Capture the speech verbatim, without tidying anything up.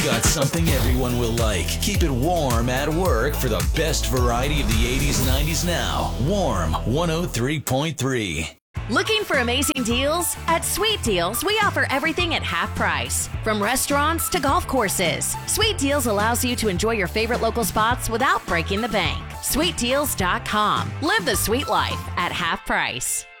got something everyone will like. Keep it warm at work for the best variety of the eighties and nineties now. Warm one oh three point three. Looking for amazing deals? At Sweet Deals, we offer everything at half price. From restaurants to golf courses, Sweet Deals allows you to enjoy your favorite local spots without breaking the bank. sweet deals dot com. Live the sweet life at half price.